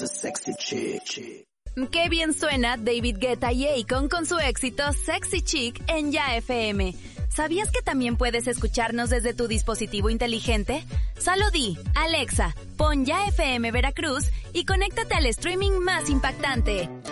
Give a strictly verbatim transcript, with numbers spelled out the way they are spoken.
sexy chick. Qué bien suena David Guetta y Akon con su éxito Sexy Chick en Ya F M. ¿Sabías que también puedes escucharnos desde tu dispositivo inteligente? Solo di, Alexa, pon Ya F M Veracruz y conéctate al streaming más impactante.